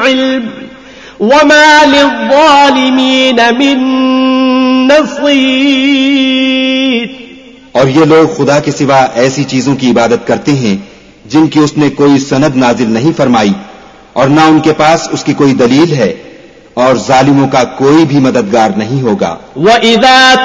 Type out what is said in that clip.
इल्म वमा लिज़्ज़ालिमीन मिन नसीर। और ये लोग खुदा के सिवा ऐसी चीजों की इबादत करते हैं जिनकी उसने कोई सनद नाजिल नहीं फरमाई और ना उनके पास उसकी कोई दलील है, और जालिमों का कोई भी मददगार नहीं होगा। वइज़ा